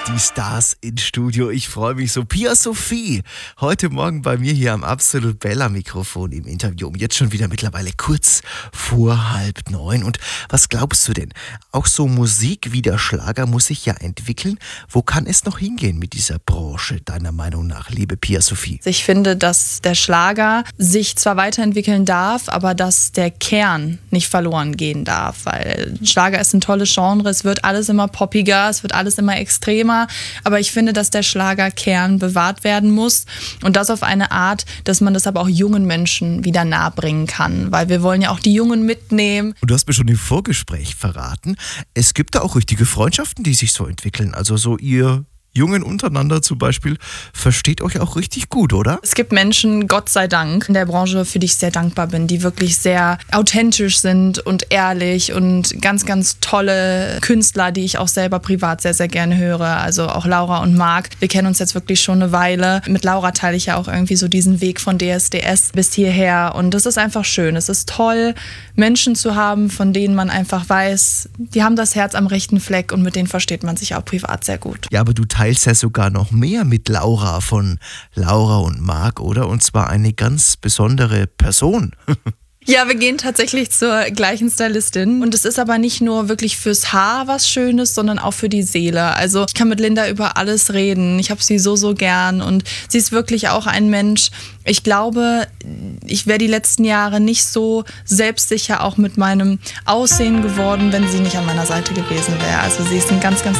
Die Stars ins Studio. Ich freue mich so. Pia Sophie, heute Morgen bei mir hier am Absolut Bella Mikrofon im Interview. Jetzt schon wieder mittlerweile kurz vor 8:30. Und was glaubst du denn? Auch so Musik wie der Schlager muss sich ja entwickeln. Wo kann es noch hingehen mit dieser Branche, deiner Meinung nach, liebe Pia Sophie? Ich finde, dass der Schlager sich zwar weiterentwickeln darf, aber dass der Kern nicht verloren gehen darf. Weil Schlager ist ein tolles Genre. Es wird alles immer poppiger, es wird alles immer extremer. Aber ich finde, dass der Schlagerkern bewahrt werden muss und das auf eine Art, dass man das aber auch jungen Menschen wieder nahebringen kann, weil wir wollen ja auch die Jungen mitnehmen. Und du hast mir schon im Vorgespräch verraten, es gibt da auch richtige Freundschaften, die sich so entwickeln. Also so ihr Jungen untereinander zum Beispiel, versteht euch auch richtig gut, oder? Es gibt Menschen, Gott sei Dank, in der Branche, für die ich sehr dankbar bin, die wirklich sehr authentisch sind und ehrlich und ganz, ganz tolle Künstler, die ich auch selber privat sehr, sehr gerne höre. Also auch Laura und Marc. Wir kennen uns jetzt wirklich schon eine Weile. Mit Laura teile ich ja auch irgendwie so diesen Weg von DSDS bis hierher und das ist einfach schön. Es ist toll, Menschen zu haben, von denen man einfach weiß, die haben das Herz am rechten Fleck und mit denen versteht man sich auch privat sehr gut. Ja, aber du teilst ja sogar noch mehr mit Laura von Laura und Marc, oder? Und zwar eine ganz besondere Person. Ja, wir gehen tatsächlich zur gleichen Stylistin und es ist aber nicht nur wirklich fürs Haar was Schönes, sondern auch für die Seele. Also ich kann mit Linda über alles reden. Ich habe sie so, so gern und sie ist wirklich auch ein Mensch. Ich glaube, ich wäre die letzten Jahre nicht so selbstsicher auch mit meinem Aussehen geworden, wenn sie nicht an meiner Seite gewesen wäre. Also sie ist ein ganz, ganz